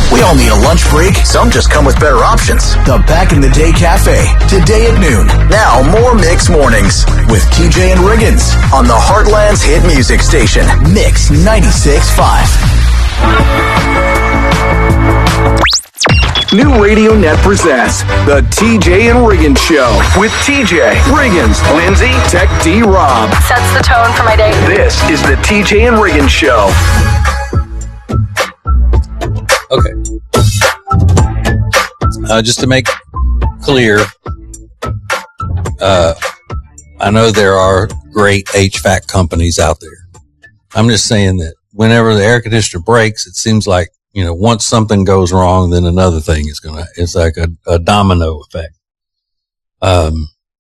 We all need a lunch break. Some just come with better options. The Back in the Day Cafe, today at noon. Now, more Mix Mornings with TJ and Riggins on the Heartland's hit music station, Mix 96.5. New Radio Net presents the TJ and Riggins Show with TJ, Riggins, Lindsay, Tech D, Rob. Sets the tone for my day. This is the TJ and Riggins Show. Okay. Just to make clear, I know there are great HVAC companies out there. I'm just saying that whenever the air conditioner breaks, it seems like, once something goes wrong, then another thing is it's like a domino effect. But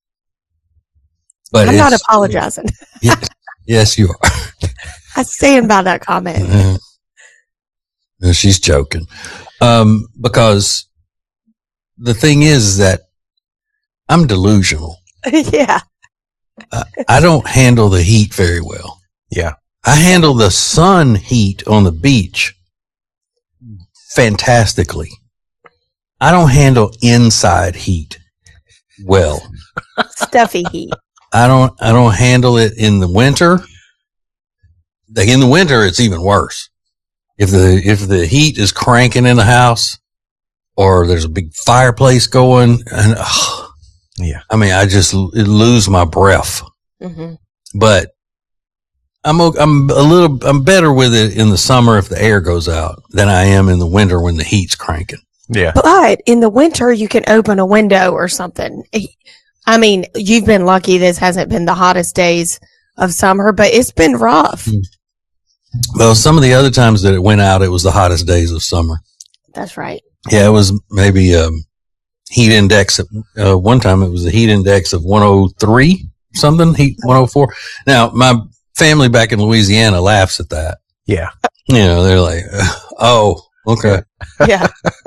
I'm not apologizing. Yes, you are. I stand by that comment. No, she's joking. Because the thing is that I'm delusional. Yeah. I don't handle the heat very well. Yeah. I handle the sun heat on the beach fantastically. I don't handle inside heat well. Stuffy heat. I don't handle it in the winter. In the winter, it's even worse. If the heat is cranking in the house or there's a big fireplace going and, yeah, I mean, I just lose my breath. Mm-hmm. But I'm better with it in the summer if the air goes out than I am in the winter when the heat's cranking. Yeah. But in the winter, you can open a window or something. I mean, you've been lucky this hasn't been the hottest days of summer, but it's been rough. Well, some of the other times that it went out, it was the hottest days of summer. That's right. Yeah, it was maybe heat index. One time it was a heat index of 103 something, heat 104. Now, my family back in Louisiana laughs at that. Yeah. They're like, oh, okay. Yeah.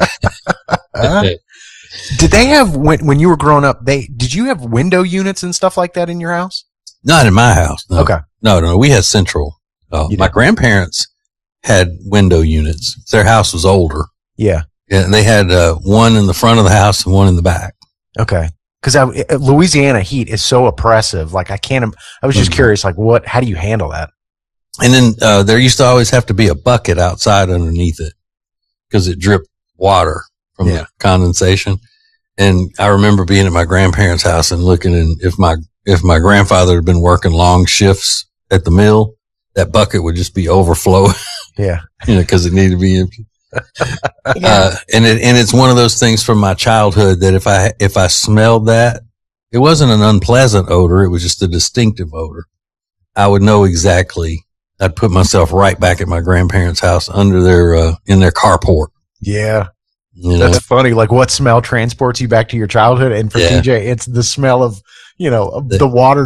Did they have, when you were growing up, did you have window units and stuff like that in your house? Not in my house. No. Okay. No, we had central. My grandparents had window units. Their house was older. Yeah. Yeah, they had one in the front of the house and one in the back. Okay. Because Louisiana heat is so oppressive. Like, I was just curious, like, how do you handle that? And then there used to always have to be a bucket outside underneath it because it dripped water from the condensation. And I remember being at my grandparents' house and looking, and if my grandfather had been working long shifts at the mill, that bucket would just be overflowing. Yeah. Because it needed to be empty. Yeah. And it's one of those things from my childhood that if I smelled that, it wasn't an unpleasant odor. It was just a distinctive odor. I would know exactly. I'd put myself right back at my grandparents' house under in their carport. Yeah. That's funny. Like, what smell transports you back to your childhood? And for TJ, it's the smell of, of the water